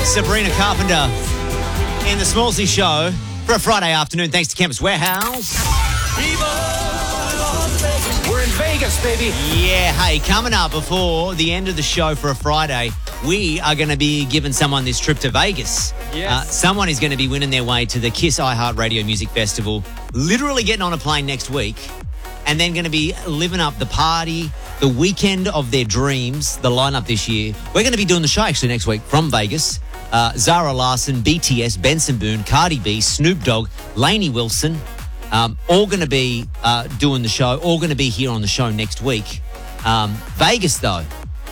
Sabrina Carpenter in the Smallsy Show for a Friday afternoon. Thanks to Campus Warehouse. We're in Vegas, baby. Yeah, hey, coming up before the end of the show for a Friday, we are going to be giving someone this trip to Vegas. Yes. Someone is going to be winning their way to the Kiss iHeartRadio Music Festival, literally getting on a plane next week, and then going to be living up the party, the weekend of their dreams, the lineup this year. We're going to be doing the show actually next week from Vegas. Zara Larsson, BTS, Benson Boone, Cardi B, Snoop Dogg, Lainey Wilson, all going to be doing the show, all going to be here on the show next week. Vegas, though,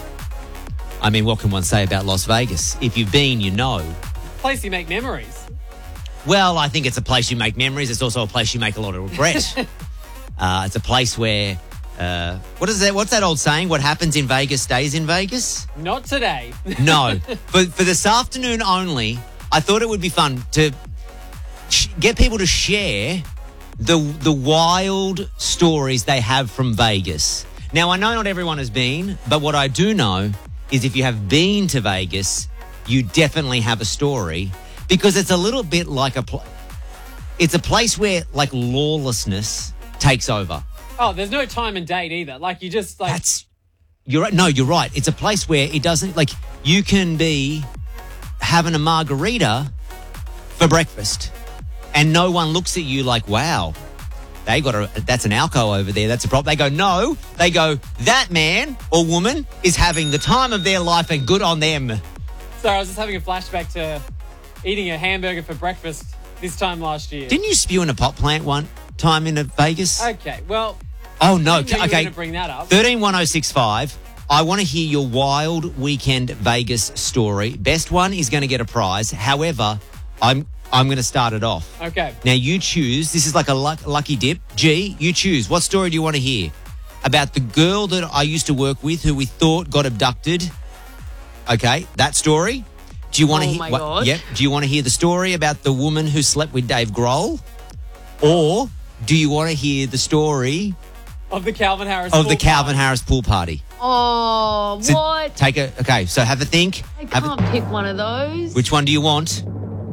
I mean, what can one say about Las Vegas? If you've been, you know. Place you make memories. Well, I think it's a place you make memories. It's also a place you make a lot of regret. It's a place where, what's that old saying? What happens in Vegas stays in Vegas? Not today. No. For this afternoon only, I thought it would be fun to get people to share the wild stories they have from Vegas. Now, I know not everyone has been, but what I do know is if you have been to Vegas, you definitely have a story, because it's a little bit like it's a place where like lawlessness takes over. Oh, there's no time and date either. Like, you just like... You're right. No, you're right. It's a place where it doesn't, like, you can be having a margarita for breakfast and no one looks at you like, wow, that's an alco over there. That's a problem. They go, no. They go, that man or woman is having the time of their life and good on them. Sorry, I was just having a flashback to eating a hamburger for breakfast this time last year. Didn't you spew in a pot plant one time in Vegas? Okay, well... Oh, no. I didn't know you were Okay. going to bring that up. 131065. I want to hear your wild weekend Vegas story. Best one is going to get a prize. However, I'm going to start it off. Okay. Now, you choose. This is like a lucky dip. G, you choose. What story do you want to hear? About the girl that I used to work with who we thought got abducted. Okay, that story. Do you want to hear? my God. Yep. Do you want to hear the story about the woman who slept with Dave Grohl? Or do you want to hear the story Of the Calvin Harris of the pool Calvin party. Harris pool party? Oh, So what? Okay, so have a think. I can't pick one of those. Which one do you want?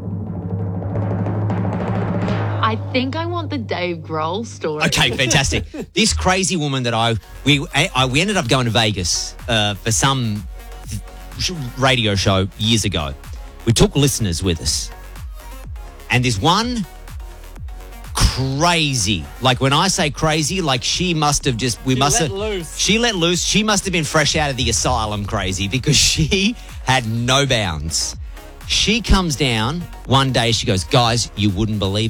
I think I want the Dave Grohl story. Okay, fantastic. This crazy woman that we ended up going to Vegas for some radio show years ago. We took listeners with us. And this one crazy, like when I say crazy, like she must have just, she let loose. She must have been fresh out of the asylum crazy, because she had no bounds. She comes down one day, she goes, guys, you wouldn't believe